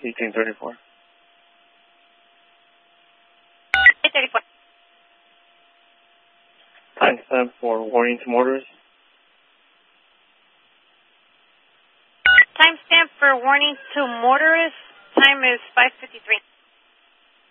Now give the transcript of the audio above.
1834. 834. Timestamp for warning to motorists. Timestamp for warning to motorists. Time is 5:53.